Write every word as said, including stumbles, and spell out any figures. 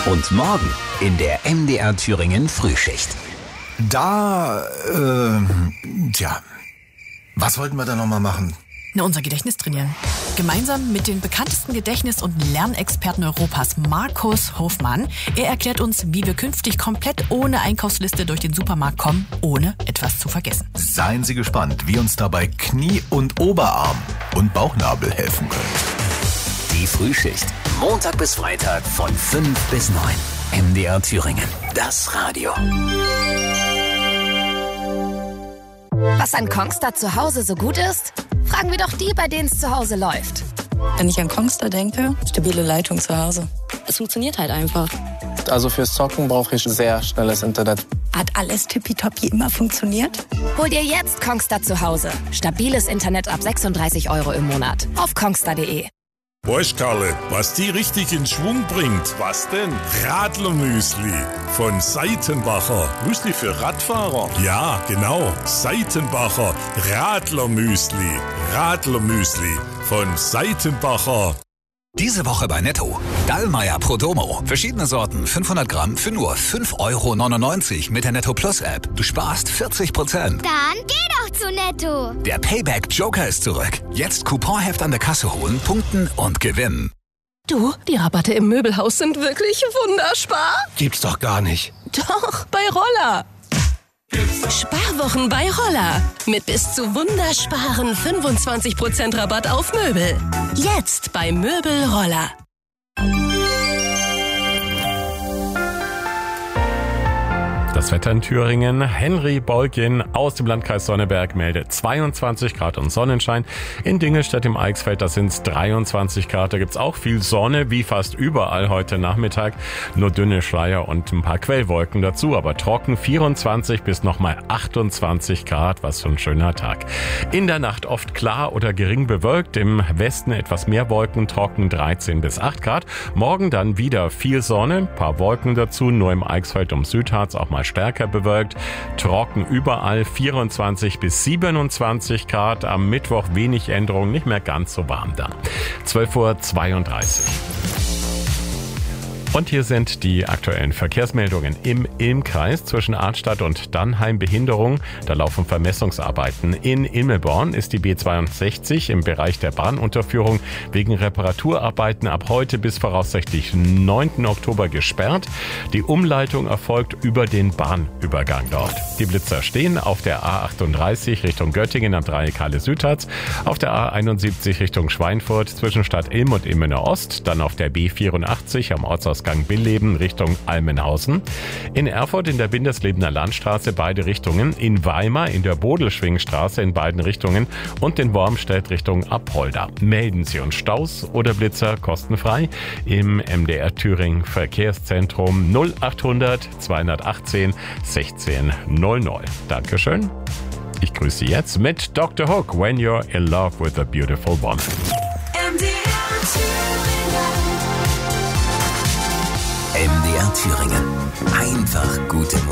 Und morgen in der M D R Thüringen Frühschicht. Da, äh, tja, was wollten wir da nochmal machen? Na, unser Gedächtnis trainieren. Gemeinsam mit den bekanntesten Gedächtnis- und Lernexperten Europas, Markus Hofmann. Er erklärt uns, wie wir künftig komplett ohne Einkaufsliste durch den Supermarkt kommen, ohne etwas zu vergessen. Seien Sie gespannt, wie uns dabei Knie- und Oberarm und Bauchnabel helfen können. Die Frühschicht. Montag bis Freitag von fünf bis neun. M D R Thüringen. Das Radio. Was an Kongstar zu Hause so gut ist? Fragen wir doch die, bei denen es zu Hause läuft. Wenn ich an Kongstar denke, stabile Leitung zu Hause. Es funktioniert halt einfach. Also fürs Zocken brauche ich sehr schnelles Internet. Hat alles tippitoppi immer funktioniert? Hol dir jetzt Kongstar zu Hause. Stabiles Internet ab sechsunddreißig Euro im Monat. Auf kongstar punkt de. Weißt Karle, was die richtig in Schwung bringt? Was denn? Radlermüsli von Seitenbacher. Müsli für Radfahrer? Ja, genau. Seitenbacher Radlermüsli. Radlermüsli von Seitenbacher. Diese Woche bei Netto. Dallmayr Prodomo. Verschiedene Sorten, fünfhundert Gramm für nur fünf Euro neunundneunzig mit der Netto Plus App. Du sparst vierzig Prozent. Dann geh doch zu Netto. Der Payback Joker ist zurück. Jetzt Couponheft an der Kasse holen, punkten und gewinnen. Du, die Rabatte im Möbelhaus sind wirklich wunderspar. Gibt's doch gar nicht. Doch, bei Roller. Sparwochen bei Roller. Mit bis zu wundersparen fünfundzwanzig Prozent Rabatt auf Möbel. Jetzt bei Möbel Roller. Das Wetter in Thüringen. Henry Bolkin aus dem Landkreis Sonneberg meldet zweiundzwanzig Grad und Sonnenschein. In Dingelstedt im Eichsfeld, da sind es dreiundzwanzig Grad. Da gibt's auch viel Sonne, wie fast überall heute Nachmittag. Nur dünne Schleier und ein paar Quellwolken dazu, aber trocken. vierundzwanzig bis nochmal achtundzwanzig Grad, was für ein schöner Tag. In der Nacht oft klar oder gering bewölkt. Im Westen etwas mehr Wolken, trocken dreizehn bis acht Grad. Morgen dann wieder viel Sonne, ein paar Wolken dazu. Nur im Eichsfeld um Südharz auch mal stärker bewölkt, trocken überall, vierundzwanzig bis siebenundzwanzig Grad, am Mittwoch wenig Änderung, nicht mehr ganz so warm dann. zwölf Uhr zweiunddreißig. Und hier sind die aktuellen Verkehrsmeldungen. Im Ilmkreis zwischen Arnstadt und Dannheim Behinderung. Da laufen Vermessungsarbeiten. In Immelborn ist die B zweiundsechzig im Bereich der Bahnunterführung wegen Reparaturarbeiten ab heute bis voraussichtlich neunten Oktober gesperrt. Die Umleitung erfolgt über den Bahnübergang dort. Die Blitzer stehen auf der A achtunddreißig Richtung Göttingen am Dreieck Halle-Südharz, auf der A einundsiebzig Richtung Schweinfurt zwischen Stadt Ilm und Ilmenau Ost, dann auf der B vierundachtzig am Ortsausgang Billeben Richtung Almenhausen. In Erfurt in der Winderslebener Landstraße beide Richtungen, in Weimar in der Bodelschwingstraße in beiden Richtungen und in Wormstedt Richtung Apolda. Melden Sie uns Staus oder Blitzer kostenfrei im M D R Thüringen Verkehrszentrum null achthundert zweihundertachtzehn sechzehn null null. Dankeschön. Ich grüße Sie jetzt mit Doktor Hook, When You're in Love with a Beautiful Woman. M D R Thüringen. Einfach gute Musik.